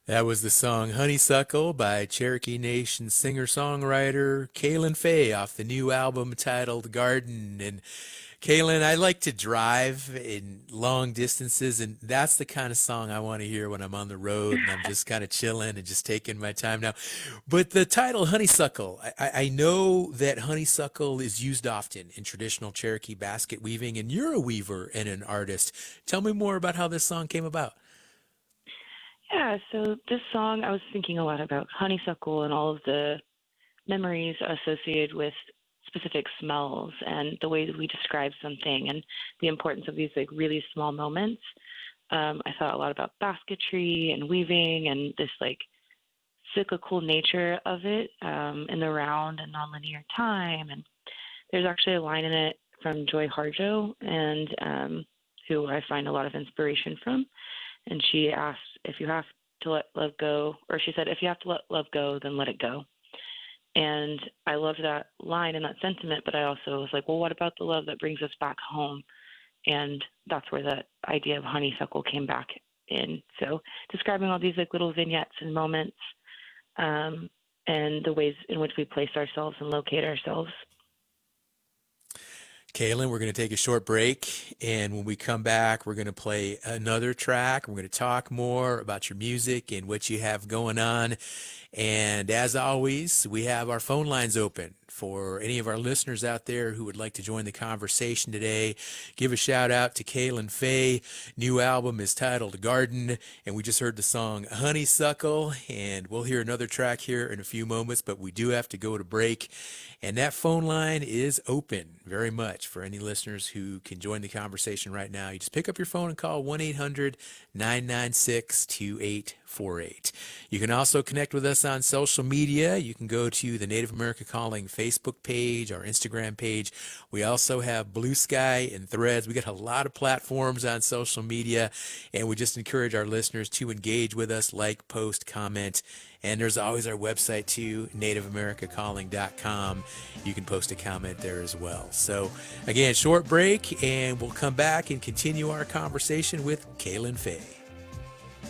That was the song Honeysuckle by Cherokee Nation singer-songwriter Kaylin Faye off the new album titled Garden. And Kaylin, I like to drive in long distances, and that's the kind of song I want to hear when I'm on the road and I'm just kind of chilling and just taking my time now. But the title Honeysuckle, I know that honeysuckle is used often in traditional Cherokee basket weaving, and you're a weaver and an artist. Tell me more about how this song came about. Yeah, so this song, I was thinking a lot about honeysuckle and all of the memories associated with specific smells and the way that we describe something and the importance of these like really small moments. I thought a lot about basketry and weaving and this like cyclical nature of it in the round and nonlinear time. And there's actually a line in it from Joy Harjo, and who I find a lot of inspiration from. And she asked if you have to let love go, or she said, if you have to let love go, then let it go. And I loved that line and that sentiment, but I also was like, well, what about the love that brings us back home? And that's where the idea of honeysuckle came back in. So describing all these like little vignettes and moments, and the ways in which we place ourselves and locate ourselves. Kaylin, we're going to take a short break. And when we come back, we're going to play another track. We're going to talk more about your music and what you have going on. And as always, we have our phone lines open for any of our listeners out there who would like to join the conversation today. Give a shout out to Kaylin Faye. New album is titled Garden, and we just heard the song Honeysuckle, and we'll hear another track here in a few moments, but we do have to go to break. And that phone line is open very much for any listeners who can join the conversation right now. You just pick up your phone and call 1-800-996-2848. You can also connect with us on social media. You can go to the Native America Calling Facebook page, our Instagram page. We also have Blue Sky and Threads. We got a lot of platforms on social media, and we just encourage our listeners to engage with us, like, post, comment. And there's always our website too, nativeamericacalling.com. You can post a comment there as well. So again, short break, and we'll come back and continue our conversation with Kaylin Faye.